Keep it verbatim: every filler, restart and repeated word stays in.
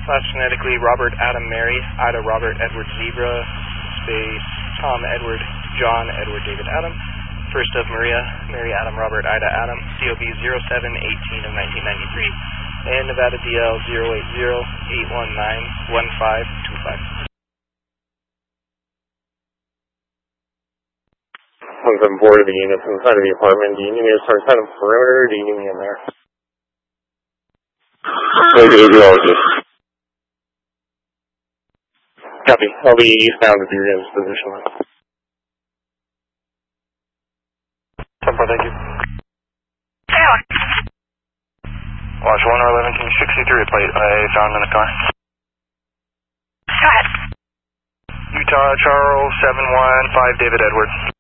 Slash phonetically Robert Adam Mary, Ida Robert Edward Zebra, space Tom Edward John Edward David Adam. First of Maria, Mary Adam Robert Ida Adam, C O B zero seven eighteen of nineteen ninety-three, and Nevada D L zero eight zero eight one nine one five two five. Once I'm bored of the units inside of the apartment, do you need me to start setting perimeter, or do you need me in there? Radiologist. Copy. I'll be eastbound at your guys' position. Thank you. Watch one or eleven sixty-three plate I found in a car. Go ahead. Utah Charles seven one five David Edwards.